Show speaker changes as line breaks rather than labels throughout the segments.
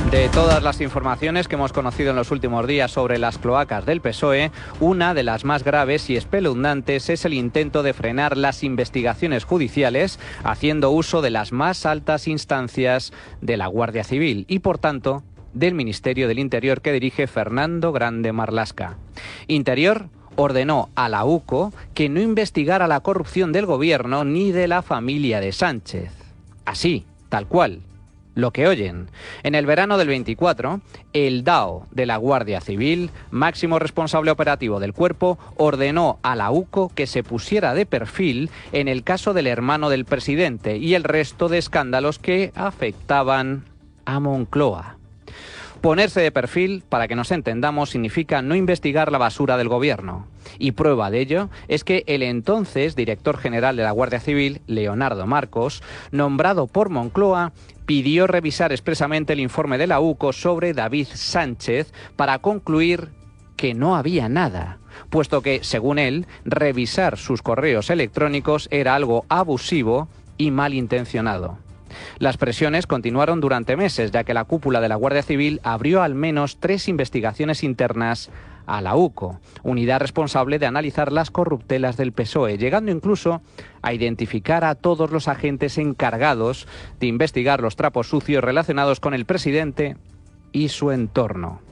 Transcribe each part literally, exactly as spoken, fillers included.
De todas las informaciones que hemos conocido en los últimos días sobre las cloacas del P S O E, una de las más graves y espeluznantes es el intento de frenar las investigaciones judiciales haciendo uso de las más altas instancias de la Guardia Civil y, por tanto, del Ministerio del Interior que dirige Fernando Grande Marlaska. Interior ordenó a la U C O que no investigara la corrupción del gobierno ni de la familia de Sánchez. Así, tal cual. Lo que oyen. En el verano del veinticuatro, el D A O de la Guardia Civil, máximo responsable operativo del cuerpo, ordenó a la U C O que se pusiera de perfil en el caso del hermano del presidente y el resto de escándalos que afectaban a Moncloa. Ponerse de perfil, para que nos entendamos, significa no investigar la basura del gobierno. Y prueba de ello es que el entonces director general de la Guardia Civil, Leonardo Marcos, nombrado por Moncloa, pidió revisar expresamente el informe de la U C O sobre David Sánchez para concluir que no había nada, puesto que, según él, revisar sus correos electrónicos era algo abusivo y malintencionado. Las presiones continuaron durante meses, ya que la cúpula de la Guardia Civil abrió al menos tres investigaciones internas a la U C O, unidad responsable de analizar las corruptelas del P S O E, llegando incluso a identificar a todos los agentes encargados de investigar los trapos sucios relacionados con el presidente y su entorno.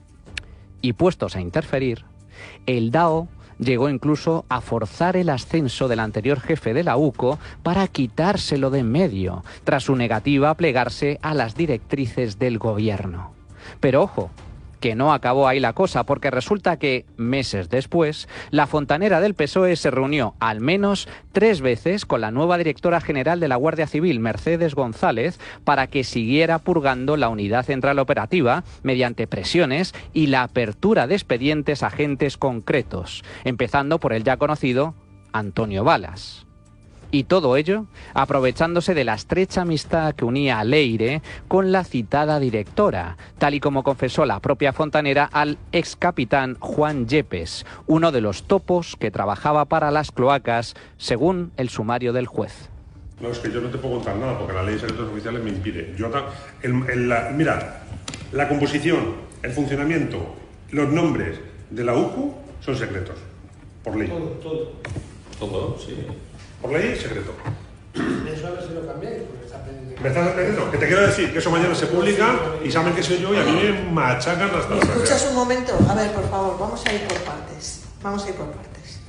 Y puestos a interferir, el D A O llegó incluso a forzar el ascenso del anterior jefe de la U C O para quitárselo de en medio, tras su negativa a plegarse a las directrices del gobierno. Pero ojo, que no acabó ahí la cosa, porque resulta que, meses después, la fontanera del P S O E se reunió al menos tres veces con la nueva directora general de la Guardia Civil, Mercedes González, para que siguiera purgando la unidad central operativa mediante presiones y la apertura de expedientes a agentes concretos, empezando por el ya conocido Antonio Balas. Y todo ello aprovechándose de la estrecha amistad que unía a Leire con la citada directora, tal y como confesó la propia fontanera al ex capitán Juan Yepes, uno de los topos que trabajaba para las cloacas, según el sumario del juez.
No, es que yo no te puedo contar nada porque la ley de secretos oficiales me impide. Yo, el, el, la, mira, la composición, el funcionamiento, los nombres de la U C O son secretos, por ley.
Todo, todo.
Todo, sí. Por ley, secreto.
Eso a ver si lo cambiáis, porque está pendiente.
¿Me estás entendiendo? Que te quiero decir que eso mañana se publica y saben que soy yo y a mí me machacan las
¿Me escuchas un momento? A ver, por favor, vamos a ir por partes. Vamos a ir por partes.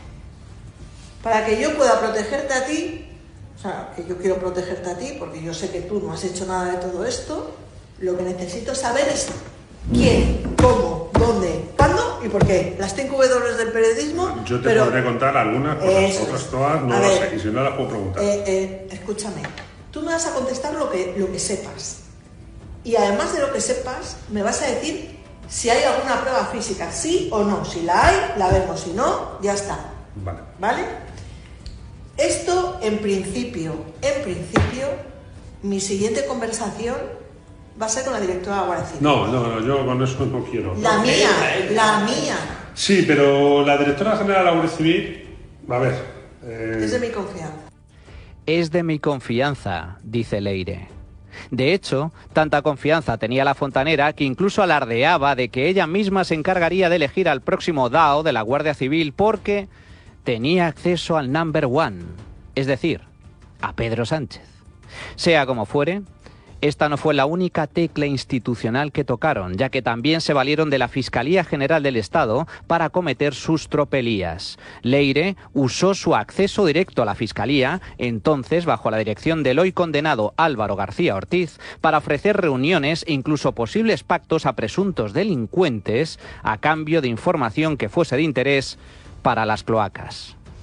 Para que yo pueda protegerte a ti, o sea, que yo quiero protegerte a ti, porque yo sé que tú no has hecho nada de todo esto, lo que necesito saber es quién, cómo, dónde, cuándo y por qué. Las cinco W del periodismo.
Yo te
pero,
podré contar algunas cosas,
eso,
otras todas no las sé, y si no las puedo preguntar.
Eh, eh, escúchame, tú me vas a contestar lo que, lo que sepas. Y además de lo que sepas, me vas a decir si hay alguna prueba física, sí o no. Si la hay, la vemos. Si no, ya está.
Vale.
¿Vale? Esto, en principio, en principio, mi siguiente conversación va a ser con la directora de la Guardia Civil.
No, no, no, yo con eso no quiero.
La mía, la mía.
Sí, pero la directora general de la Guardia Civil, a ver... Eh...
Es de mi confianza.
Es de mi confianza, dice Leire. De hecho, tanta confianza tenía la fontanera que incluso alardeaba de que ella misma se encargaría de elegir al próximo D A O de la Guardia Civil porque tenía acceso al number one, es decir, a Pedro Sánchez. Sea como fuere, esta no fue la única tecla institucional que tocaron, ya que también se valieron de la Fiscalía General del Estado para cometer sus tropelías. Leire usó su acceso directo a la Fiscalía, entonces bajo la dirección del hoy condenado Álvaro García Ortiz, para ofrecer reuniones e incluso posibles pactos a presuntos delincuentes a cambio de información que fuese de interés para las cloacas.